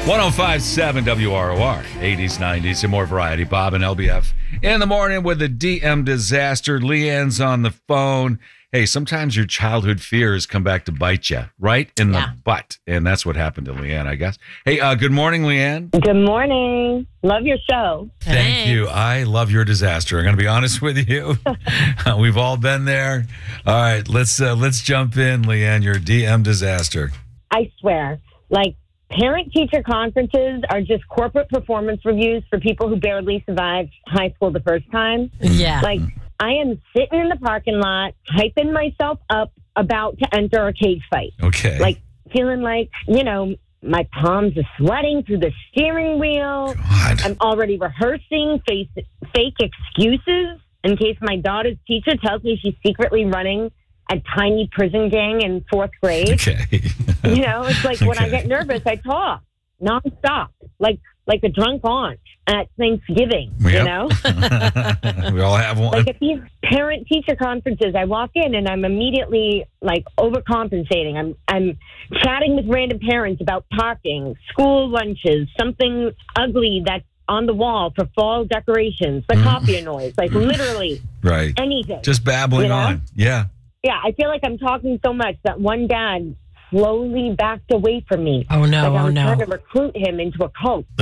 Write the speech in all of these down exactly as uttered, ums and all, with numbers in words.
one oh five point seven W R O R, eighties, nineties, and more variety. Bob and L B F in the morning with the D M disaster. Leanne's on the phone. Hey, sometimes your childhood fears come back to bite you right in Yeah. the butt. And that's what happened to Leanne, I guess. Hey, uh, good morning, Leanne. Good morning. Love your show. Thank you. I love your disaster. I'm going to be honest with you. We've all been there. All right, let's uh, let's jump in, Leanne. Your D M disaster. I swear, like, parent-teacher conferences are just corporate performance reviews for people who barely survived high school the first time. Yeah. Like, I am sitting in the parking lot, hyping myself up, about to enter a cage fight. Okay. Like, feeling like, you know, my palms are sweating through the steering wheel. God. I'm already rehearsing face, fake excuses in case my daughter's teacher tells me she's secretly running a tiny prison gang in fourth grade. Okay. You know, it's like when I Okay. get nervous, I talk nonstop, like like a drunk aunt at Thanksgiving. You Yep. know, We all have one. like at these parent-teacher conferences, I walk in and I'm immediately like overcompensating. I'm I'm chatting with random parents about parking, school lunches, something ugly that's on the wall for fall decorations, the copier noise, like literally Right. anything. Just babbling You know? on. Yeah. Yeah, I feel like I'm talking so much that one dad slowly backed away from me. Oh, no, Like I oh, was no. trying to recruit him into a cult. The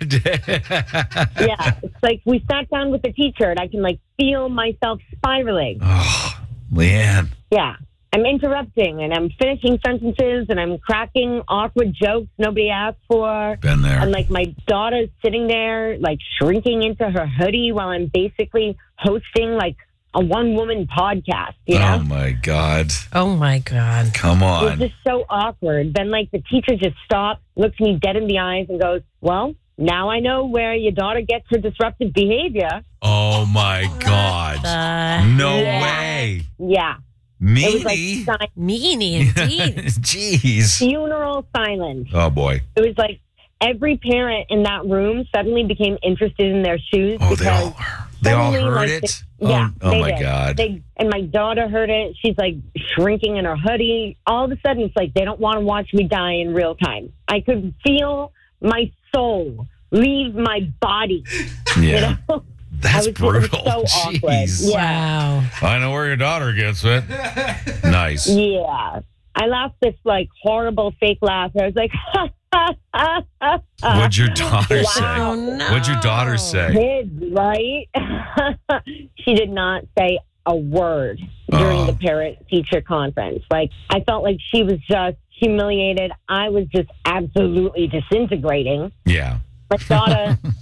dad. Yeah, it's like we sat down with the teacher and I can like feel myself spiraling. Oh, Leanne. Yeah, I'm interrupting and I'm finishing sentences and I'm cracking awkward jokes nobody asked for. Been there. And like my daughter's sitting there like shrinking into her hoodie while I'm basically hosting like a one-woman podcast, you know? Oh, my God. Oh, my God. Come It on. was just so awkward. Then, like, the teacher just stops, looks me dead in the eyes, and goes, well, now I know where your daughter gets her disruptive behavior. Oh, my God. Uh, No Yeah. way. Yeah. It was like Meanie. si- meanie indeed. Jeez. funeral silence. Oh, boy. It was like every parent in that room suddenly became interested in their shoes Oh, they because all, they all suddenly, heard like, it? they- Oh, yeah, oh they my did. God. They, and my daughter heard it. She's like shrinking in her hoodie. All of a sudden, it's like they don't want to watch me die in real time. I could feel my soul leave my body. Yeah. You know? That's I was, it brutal. was so awkward. Jeez. Yeah. Wow. I know where your daughter gets it. Nice. Yeah. I laughed this like horrible fake laugh. I was like, ha, ha, ha, ha, ha. What'd your daughter Wow. say? Oh, no. What'd your daughter say? Kids, right? She did not say a word during Oh. the parent-teacher conference. Like, I felt like she was just humiliated. I was just absolutely disintegrating. Yeah. My daughter